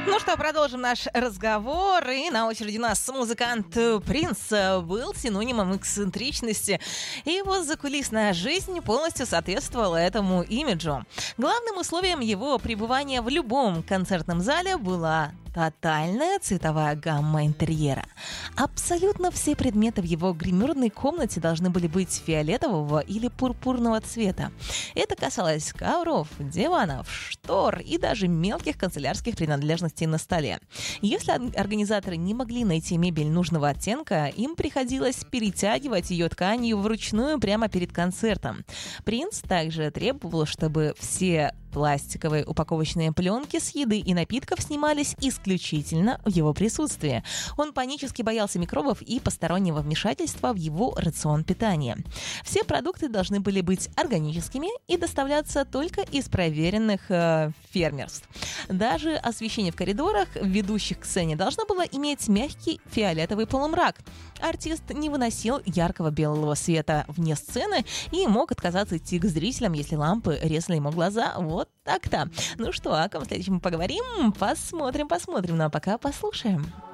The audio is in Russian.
Ну что, продолжим наш разговор. И на очереди у нас музыкант Принц был синонимом эксцентричности. И его закулисная жизнь полностью соответствовала этому имиджу. Главным условием его пребывания в любом концертном зале была тотальная цветовая гамма интерьера. Абсолютно все предметы в его гримерной комнате должны были быть фиолетового или пурпурного цвета. Это касалось ковров, диванов, штор и даже мелких канцелярских принадлежностей на столе. Если организаторы не могли найти мебель нужного оттенка, им приходилось перетягивать ее тканью вручную прямо перед концертом. Принц также требовал, чтобы все пластиковые упаковочные пленки с еды и напитков снимались исключительно в его присутствии. Он панически боялся микробов и постороннего вмешательства в его рацион питания. Все продукты должны были быть органическими и доставляться только из проверенных фермерств. Даже освещение в коридорах, ведущих к сцене, должно было иметь мягкий фиолетовый полумрак. Артист не выносил яркого белого света вне сцены и мог отказаться идти к зрителям, если лампы резали ему глаза. Вот так-то. Ну что, о ком следующем поговорим? Посмотрим. Ну а пока послушаем.